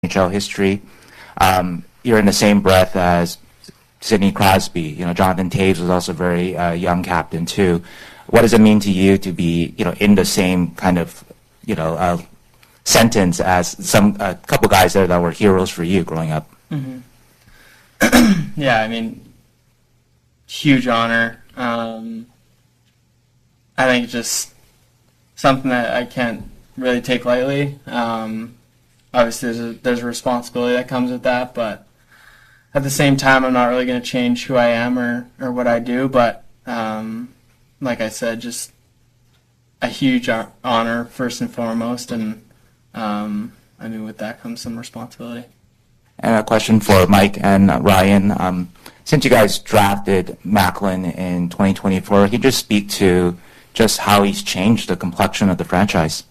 NHL history. You're in the same breath as Sidney Crosby. Jonathan Toews was also a very young captain too. What does it mean to you to be, in the same kind of, sentence as a couple guys there that were heroes for you growing up? Mm-hmm. Yeah, huge honor. I think just something that I can't really take lightly. Obviously, there's a responsibility that comes with that, but at the same time, I'm not really going to change who I am or what I do. But like I said, just a huge honor first and foremost, and with that comes some responsibility. And a question for Mike and Ryan. Since you guys drafted Macklin in 2024, can you just speak to just how he's changed the complexion of the franchise?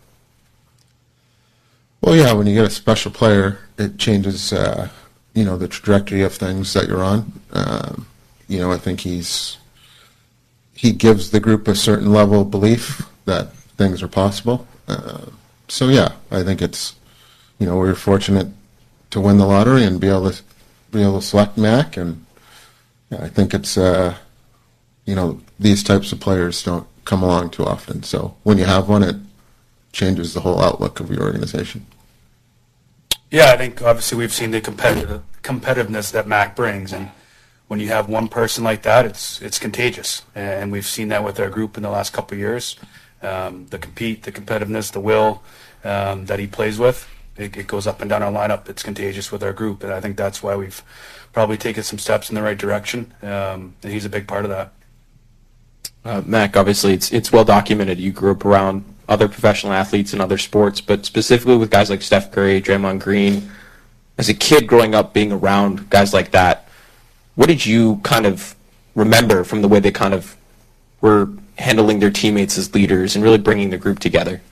Well, yeah, when you get a special player, it changes, the trajectory of things that you're on. I think he gives the group a certain level of belief that things are possible. So, yeah, I think it's, we're fortunate to win the lottery and be able to select Mac, and I think it's, these types of players don't come along too often. So when you have one, it changes the whole outlook of your organization. Yeah, I think obviously we've seen the competitiveness that Mac brings, and when you have one person like that, it's contagious, and we've seen that with our group in the last couple of years. The competitiveness, the will that he plays with, it goes up and down our lineup. It's contagious with our group, and I think that's why we've probably taken some steps in the right direction, and he's a big part of that. Mac, obviously it's well documented. You grew up around other professional athletes in other sports, but specifically with guys like Steph Curry, Draymond Green. As a kid growing up being around guys like that, what did you kind of remember from the way they kind of were handling their teammates as leaders and really bringing the group together?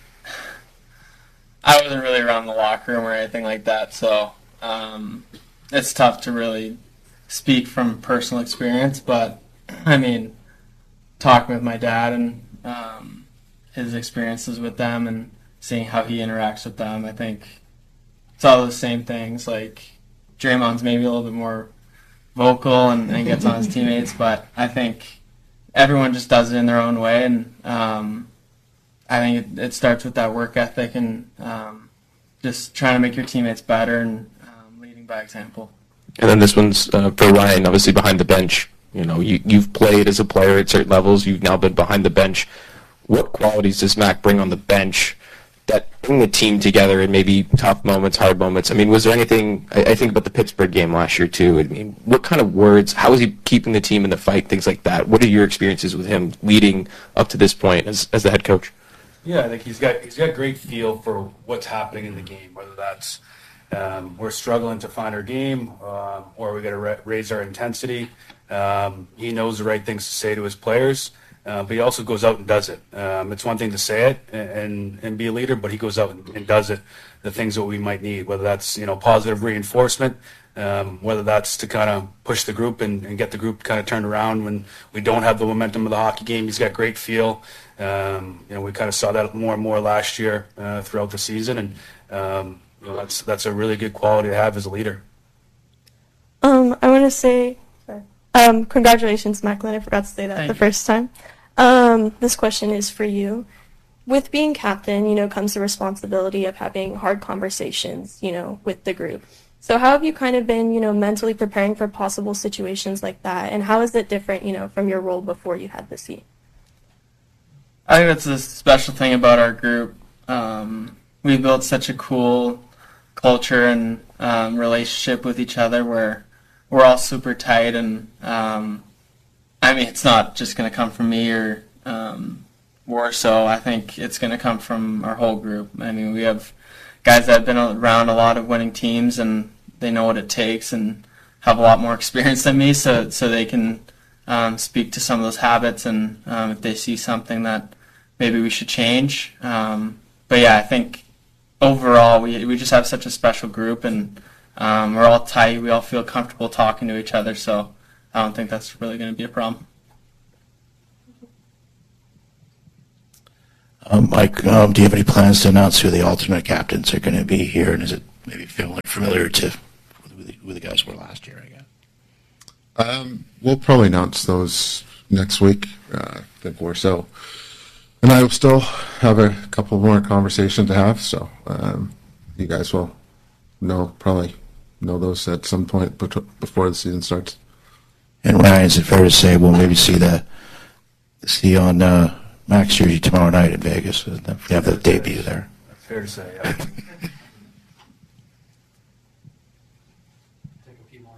I wasn't really around the locker room or anything like that, so it's tough to really speak from personal experience, but talking with my dad and his experiences with them and seeing how he interacts with them, I think it's all the same things. Like, Draymond's maybe a little bit more vocal and gets on his teammates, but I think everyone just does it in their own way, and I think it starts with that work ethic and just trying to make your teammates better and leading by example. And then this one's for Ryan, obviously behind the bench. You've played as a player at certain levels. You've now been behind the bench. What qualities does Mac bring on the bench that bring the team together in maybe tough moments, hard moments? Was there anything, I think about the Pittsburgh game last year too. What kind of words, how is he keeping the team in the fight, things like that? What are your experiences with him leading up to this point as the head coach? Yeah, I think he's got great feel for what's happening in the game, whether that's we're struggling to find our game or we got to raise our intensity. He knows the right things to say to his players, but he also goes out and does it. It's one thing to say it and be a leader, but he goes out and does it, the things that we might need, whether that's positive reinforcement, whether that's to kind of push the group and get the group kind of turned around when we don't have the momentum of the hockey game. He's got great feel. We kind of saw that more and more last year throughout the season, and that's a really good quality to have as a leader. I want to say, congratulations, Macklin. I forgot to say that the first time. This question is for you. With being captain, comes the responsibility of having hard conversations, with the group. So how have you kind of been, mentally preparing for possible situations like that, and how is it different, from your role before you had the seat? I think that's the special thing about our group. We built such a cool culture and relationship with each other where we're all super tight, and it's not just going to come from me or Warsaw. I think it's going to come from our whole group. We have guys that have been around a lot of winning teams, and they know what it takes and have a lot more experience than me, so they can speak to some of those habits and if they see something that maybe we should change. But yeah, I think overall we just have such a special group, and we're all tight. We all feel comfortable talking to each other, so I don't think that's really going to be a problem. Mike, do you have any plans to announce who the alternate captains are going to be here? And is it maybe familiar to who the guys were last year, I guess? We'll probably announce those next week. I think so. And I will still have a couple more conversations to have, so you guys will probably know those at some point before the season starts. And Ryan, is it fair to say we'll maybe see on Max jersey tomorrow night in Vegas? You have the debut there. That's fair to say, yeah. Take a few more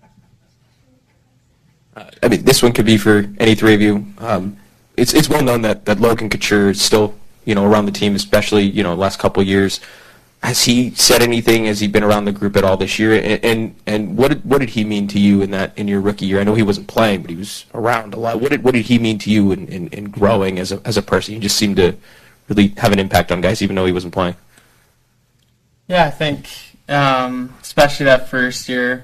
here. I mean, this one could be for any three of you. It's well known that Logan Couture is still, around the team, especially, last couple of years. Has he said anything? Has he been around the group at all this year? And what did he mean to you in your rookie year? I know he wasn't playing, but he was around a lot. What did he mean to you in growing as a person? He just seemed to really have an impact on guys, even though he wasn't playing. Yeah, I think especially that first year,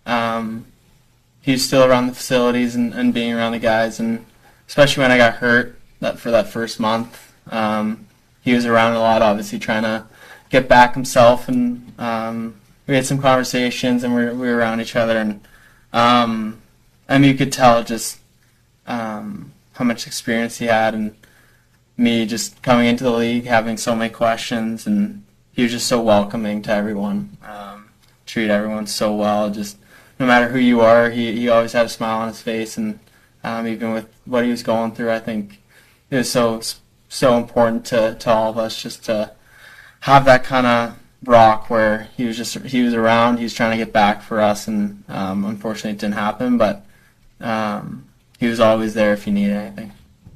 he was still around the facilities and being around the guys, and especially when I got hurt for that first month, he was around a lot, obviously trying to get back himself, and we had some conversations, and we were around each other, and I mean, you could tell just how much experience he had, and me just coming into the league, having so many questions, and he was just so welcoming to everyone, treated everyone so well, just no matter who you are, he always had a smile on his face, and even with what he was going through, I think it was so important to all of us just to have that kind of rock where he was around, he was trying to get back for us, and unfortunately it didn't happen, but he was always there if you needed anything.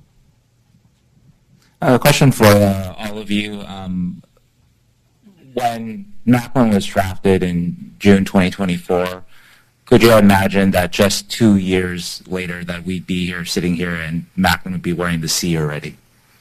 A question for all of you. When Macklin was drafted in June 2024, could you imagine that just 2 years later that we'd be here, sitting here, and Macklin would be wearing the C already?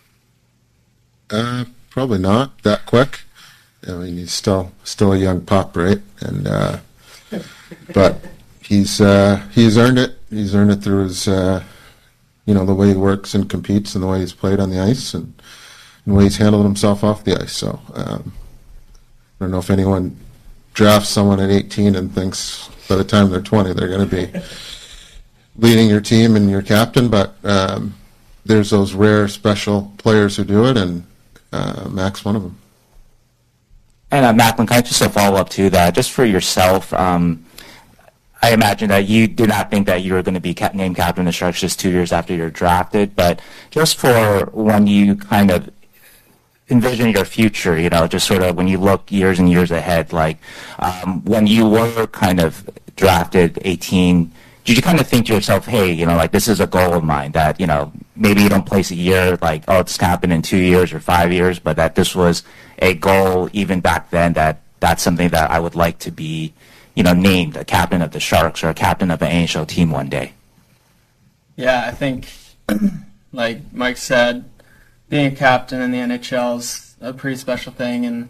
Probably not that quick. I mean, he's still a young pup, right? And but he's earned it. He's earned it through his the way he works and competes, and the way he's played on the ice, and the way he's handled himself off the ice. So I don't know if anyone drafts someone at 18 and thinks by the time they're 20 they're going to be leading your team and your captain, but there's those rare special players who do it, and Mac's one of them. And Macklin, kind of just a follow-up to that, just for yourself, I imagine that you did not think that you were going to be named captain of the Sharks just 2 years after you're drafted, but just for when you kind of envision your future, just sort of when you look years and years ahead, like when you were kind of drafted 18, did you kind of think to yourself, hey, like this is a goal of mine that, maybe you don't place a year, like, oh, it's happened in 2 years or 5 years, but that this was a goal even back then, that's something that I would like to be, named a captain of the Sharks or a captain of an NHL team one day? Yeah, I think, like Mike said, being a captain in the NHL is a pretty special thing, and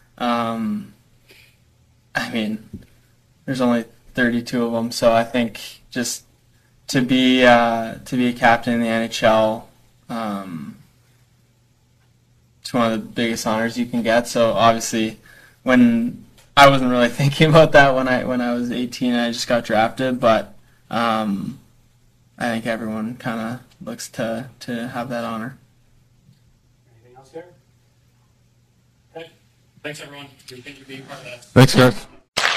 I mean, there's only 32 of them, so I think just to be a captain in the NHL, it's one of the biggest honors you can get. So obviously, when I wasn't really thinking about that when I was 18 and I just got drafted, but I think everyone kind of looks to have that honor. Anything else here? Okay. Thanks, everyone. Thank you for being part of that. Thanks, guys.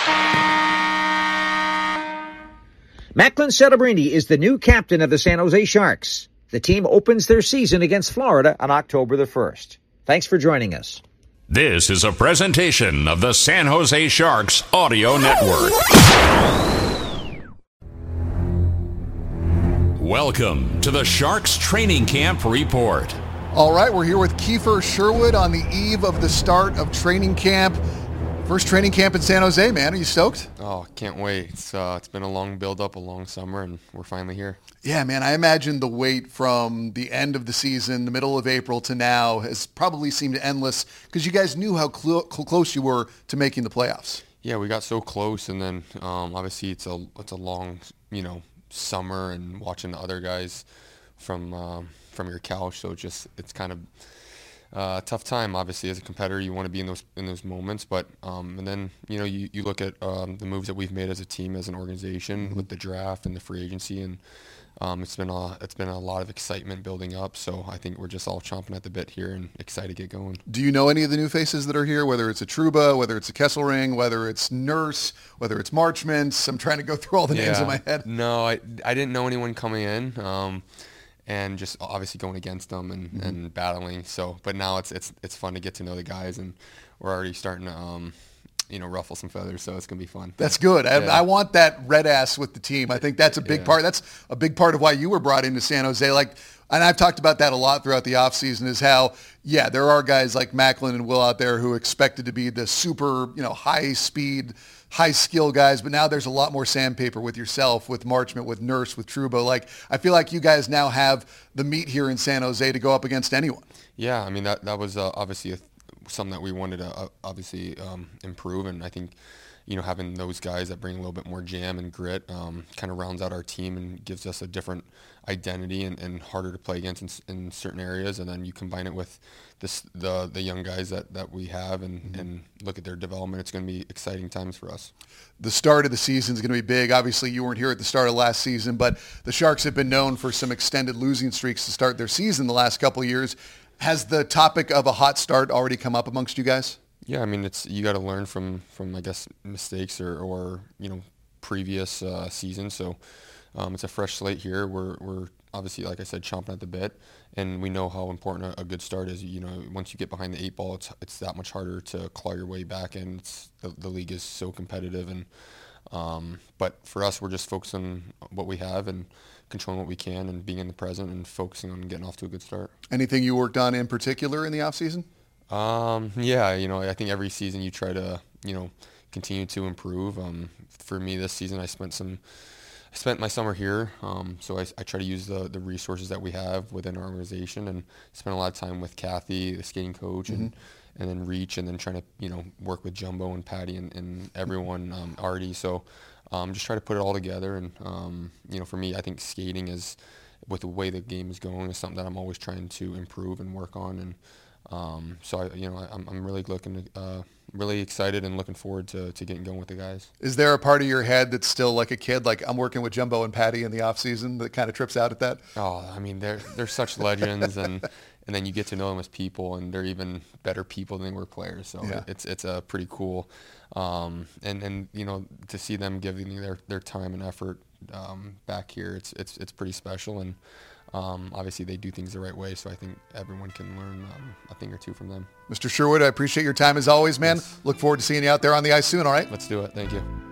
Macklin Celebrini is the new captain of the San Jose Sharks. The team opens their season against Florida on October the 1st. Thanks for joining us. This is a presentation of the San Jose Sharks Audio Network. Welcome to the Sharks Training Camp Report. All right, we're here with Kiefer Sherwood on the eve of the start of training camp. First training camp in San Jose, man. Are you stoked? Oh, can't wait. It's been a long build-up, a long summer, and we're finally here. Yeah, man. I imagine the wait from the end of the season, the middle of April to now has probably seemed endless because you guys knew how close you were to making the playoffs. Yeah, we got so close, and then obviously it's a long, summer, and watching the other guys from your couch. So it's kind of tough time. Obviously, as a competitor, you want to be in those moments. But and then you look at the moves that we've made as a team, as an organization, with the draft and the free agency, and it's been a lot of excitement building up. So I think we're just all chomping at the bit here and excited to get going. Do you know any of the new faces that are here? Whether it's a Trouba, whether it's a Kesselring, whether it's Nurse, whether it's Marchments? I'm trying to go through all the names in my head. No, I didn't know anyone coming in. And just obviously going against them and battling. So, but now it's fun to get to know the guys, and we're already starting to ruffle some feathers. So it's gonna be fun. That's good. I want that red ass with the team. I think that's a big part. That's a big part of why you were brought into San Jose. And I've talked about that a lot throughout the offseason, is how, there are guys like Macklin and Will out there who expected to be the super, high speed, high skill guys, but now there's a lot more sandpaper with yourself, with Marchment, with Nurse, with Trouba. I feel like you guys now have the meat here in San Jose to go up against anyone. Yeah, I mean, that was obviously something that we wanted to obviously improve, and I think having those guys that bring a little bit more jam and grit kind of rounds out our team and gives us a different identity and harder to play against in certain areas. And then you combine it with the young guys that we have and look at their development. It's going to be exciting times for us. The start of the season is going to be big. Obviously, you weren't here at the start of last season, but the Sharks have been known for some extended losing streaks to start their season the last couple of years. Has the topic of a hot start already come up amongst you guys? Yeah, I mean, you got to learn from I guess mistakes or previous seasons. So it's a fresh slate here. We're obviously, like I said, chomping at the bit, and we know how important a good start is. Once you get behind the 8 ball, it's that much harder to claw your way back, and the league is so competitive. And but for us, we're just focusing on what we have and controlling what we can and being in the present and focusing on getting off to a good start. Anything you worked on in particular in the off season? I think every season you try to, continue to improve. For me this season, I spent my summer here. So I try to use the resources that we have within our organization and spend a lot of time with Kathy, the skating coach, and then Reach, and then trying to, work with Jumbo and Patty and everyone, Artie. So just try to put it all together. And, for me, I think skating is, with the way the game is going, is something that I'm always trying to improve and work on. And so I'm really really excited and looking forward to getting going with the guys. Is there a part of your head that's still like a kid, like I'm working with Jumbo and Patty in the off season, that kind of trips out at that? Oh, I mean, they're such legends, and then you get to know them as people, and they're even better people than they were players. So it's a pretty cool, and to see them giving their time and effort back here, it's pretty special. And obviously they do things the right way, so I think everyone can learn a thing or two from them. Mr. Sherwood, I appreciate your time as always, man. Yes. Look forward to seeing you out there on the ice soon, all right? Let's do it. Thank you.